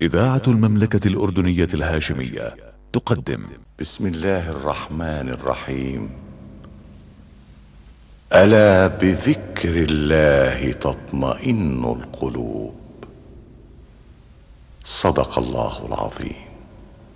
إذاعة المملكة الأردنية الهاشمية تقدم. بسم الله الرحمن الرحيم. ألا بذكر الله تطمئن القلوب. صدق الله العظيم.